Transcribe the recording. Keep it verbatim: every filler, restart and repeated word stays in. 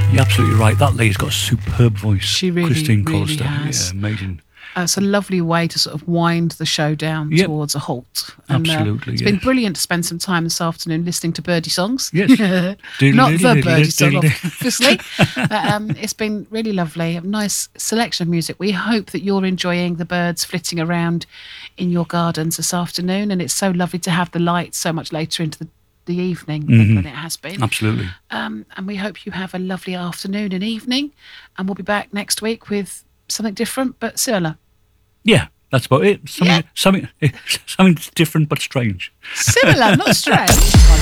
You're absolutely right. That lady's got a superb voice. She really, Christine really Colster. has. Yeah, amazing. Uh, it's a lovely way to sort of wind the show down Yep. towards a halt. And, Absolutely, uh, it's yes. been brilliant to spend some time this afternoon listening to birdie songs. Yes. Not the birdie song, Diddle-diddle-diddle. obviously. But um, it's been really lovely. A nice selection of music. We hope that you're enjoying the birds flitting around in your gardens this afternoon. And it's so lovely to have the light so much later into the, the evening Mhm. than it has been. Absolutely. Um, and we hope you have a lovely afternoon and evening. And we'll be back next week with something different but similar. Yeah, that's about it. Something, Yeah. something, something different but strange. Similar, not strange.